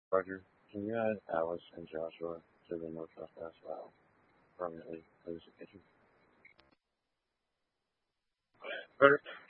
Roger, can you add Alice and Joshua to the no trespass file permanently, please? Thank you. Better.